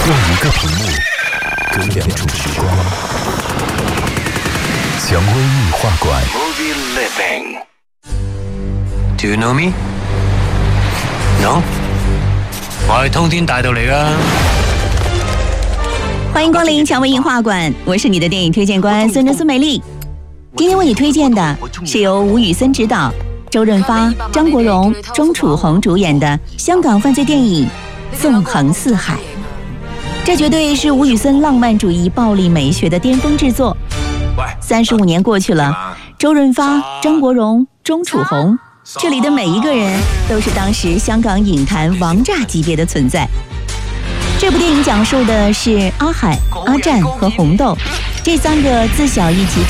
用一个屏幕隔2种时光。蔷薇异画馆。 Do you know me? No? 我係通天大盜嚟㗎。 欢迎光临蔷薇映画馆，我是你的电影推荐官孙美丽。今天为你推荐的是由吴宇森执导、周润发、张国荣、钟楚红主演的香港犯罪电影《纵横四海》。这绝对是吴宇森浪漫主义暴力美学的巅峰之作。35年过去了，周润发、张国荣、钟楚红，这里的每一个人都是当时香港影坛王炸级别的存在。这部电影讲述的是阿海、阿战和红豆这3个自小一起